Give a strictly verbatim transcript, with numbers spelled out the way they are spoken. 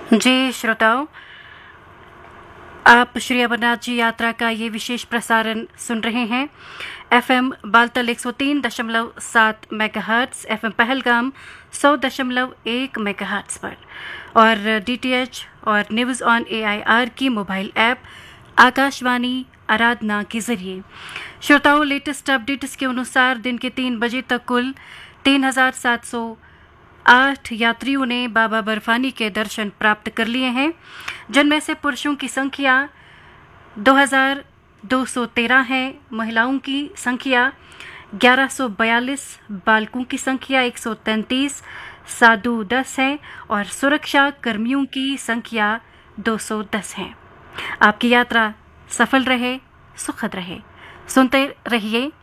जी श्रोताओं, आप श्री अमरनाथ जी यात्रा का ये विशेष प्रसारण सुन रहे हैं। एफएम बालतल एक सौ तीन दशमलव सात मेगाहर्ट्ज, एफएम पहलगाम सौ दशमलव एक मेगाहर्ट्ज पर और डीटीएच और न्यूज़ ऑन एआईआर की मोबाइल ऐप आकाशवाणी आराधना के जरिए। श्रोताओं, लेटेस्ट अपडेट्स के अनुसार दिन के तीन बजे तक कुल तीन हजार सात सौ आठ यात्रियों ने बाबा बर्फानी के दर्शन प्राप्त कर लिए हैं, जिनमें से पुरुषों की संख्या दो हजार दो सौ तेरह है, महिलाओं की संख्या ग्यारह सौ बयालीस, बालकों की संख्या एक सौ तैंतीस, साधु दस है और सुरक्षा कर्मियों की संख्या दो सौ दस है। आपकी यात्रा सफल रहे, सुखद रहे। सुनते रहिए